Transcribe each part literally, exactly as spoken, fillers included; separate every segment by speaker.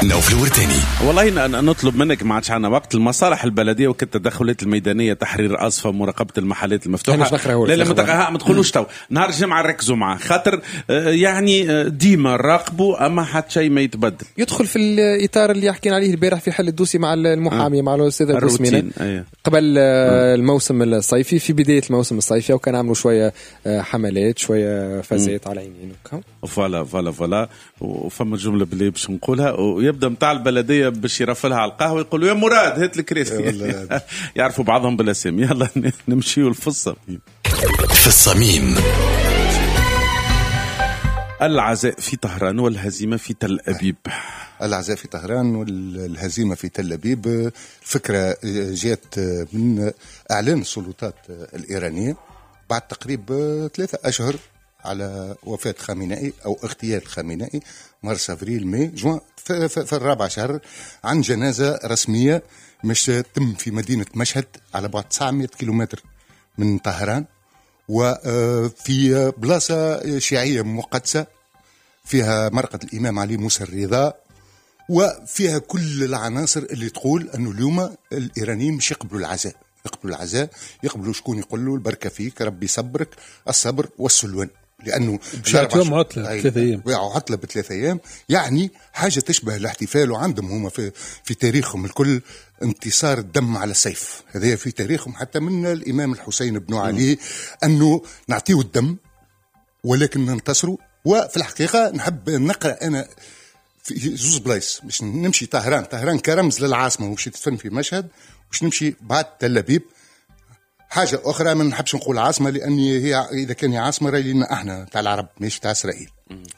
Speaker 1: نوف الورتاني.
Speaker 2: والله أنا نطلب منك ما عادش عنا وقت. المصالح البلدية وكالتدخلات الميدانية، تحرير أصفى، مراقبة المحلات المفتوحة، لا لا متقها ما تدخلوش تو نهار الجمعة ركزوا معاه خاطر يعني ديما راقبوا أما حتى شيء ما يتبدل.
Speaker 3: يدخل في الإطار اللي حكينا عليه البارح في حل الدوسي مع المحامي آه. مع الأستاذ الروسمينة أيه. قبل آه. الموسم الصيفي، في بداية الموسم الصيفي، وكان عملوا شوية حملات، شوية فازات على يمين
Speaker 2: فوالا فوالا فوالا وفما جملة بلي باش نقولها، ويبدا متاع البلدية باش يرفلها على القهوة يقولوا يا مراد هات الكراسي يعرفوا بعضهم بالاسم. يلا نمشيوا في الصميم.
Speaker 1: في الصميم.
Speaker 2: العزاء في طهران والهزيمة في تل أبيب.
Speaker 4: العزاء في طهران والهزيمة في تل أبيب. الفكرة جاءت من إعلان السلطات الإيرانية بعد تقريب ثلاثة أشهر على وفاة خامنئي أو اغتيال خامنئي، مارس أفريل ماي جوان، في الرابع شهر، عن جنازة رسمية مش تم في مدينة مشهد على بعد تسعمائة كيلومتر من طهران، وفي بلاصة شيعية مقدسة فيها مرقد الإمام علي موسى الرضا، وفيها كل العناصر اللي تقول أنه اليوم الإيرانيين مش يقبلوا العزاء، يقبلوا العزاء، يقبلوا شكون يقول له البركة فيك، ربي يصبرك، الصبر والسلوان، لأنه
Speaker 5: يوم عطلة ثلاثة أيام،
Speaker 4: عطلة بثلاثة أيام، يعني حاجة تشبه الاحتفال. وعندهم هم في في تاريخهم الكل انتصار الدم على السيف، هذا في تاريخهم حتى من الإمام الحسين بن علي أنه نعطيه الدم ولكن ننتصروا. وفي الحقيقة نحب نقرأ أنا في زوز بلايص، مش نمشي طهران، طهران كرمز للعاصمة ومش تدفن في مشهد، وش نمشي بعد تل أبيب. حاجة أخرى ما نحبش نقول عاصمة لأني هي إذا كان هي عاصمة راي لنا إحنا تاع العرب مش تاع إسرائيل.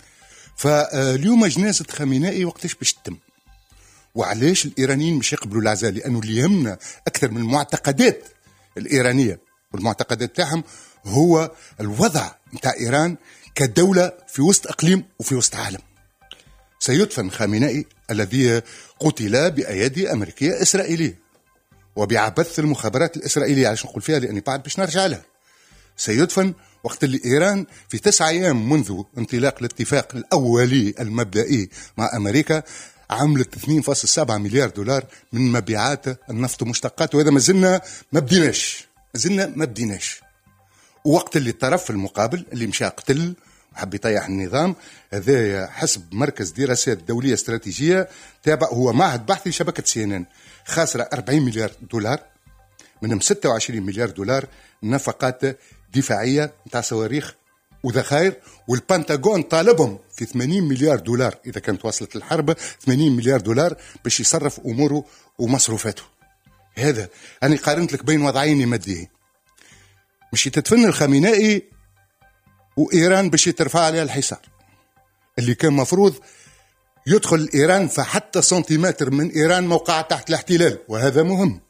Speaker 4: فاليوم جنازة خامنئي وقتاش باش تتم، وعلاش الإيرانيين مش يقبلوا العزاء؟ لأنه اللي يهمنا أكثر من المعتقدات الإيرانية والمعتقدات تاعهم هو الوضع متاع إيران كدولة في وسط إقليم وفي وسط عالم. سيدفن خامنئي الذي قتل بأيادي أمريكية إسرائيلية وبعبث المخابرات الإسرائيلية، عشان نقول فيها لأني بعد باش نرجع لها. سيدفن وقت اللي إيران في تسعة أيام منذ انطلاق الاتفاق الأولي المبدئي مع أمريكا عملت اثنين فاصلة سبعة مليار دولار من مبيعات النفط ومشتقاته، وهذا ما زلنا ما بديناش، ما زلنا ما بديناش. ووقت اللي الطرف المقابل اللي مشى قتل وحب يطيح النظام، هذا حسب مركز دراسات دولية استراتيجية تابع، هو معهد بحثي شبكة سينان، خاسرة أربعين مليار دولار، منهم ستة وعشرين مليار دولار نفقات دفاعية نتاع صواريخ وذخائر، والبنتاغون طالبهم في ثمانين مليار دولار إذا كانت وصلت الحرب، ثمانين مليار دولار باش يصرف أموره ومصروفاته. هذا أنا قارنت لك بين وضعين ماديين، مش تتفن الخامنئي وإيران باش يترفع عليها الحصار اللي كان مفروض يدخل إيران فحتى سنتيمتر من إيران موقع تحت الاحتلال، وهذا مهم.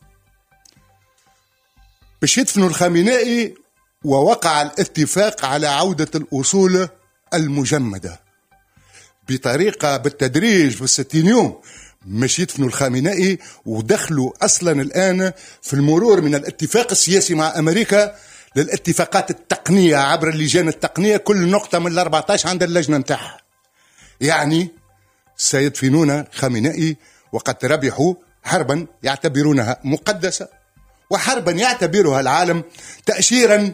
Speaker 4: باش يدفنوا الخامنئي ووقع الاتفاق على عودة الأصول المجمدة بطريقة بالتدريج في الستين يوم، مش يدفنوا الخامنئي ودخلوا أصلا الآن في المرور من الاتفاق السياسي مع أمريكا للاتفاقات التقنية عبر اللجان التقنية، كل نقطة من الأربعة عشر عند اللجنة متاعها. يعني سيدفنون خامنئي وقد ربحوا حربا يعتبرونها مقدسة، وحربا يعتبرها العالم تأشيرا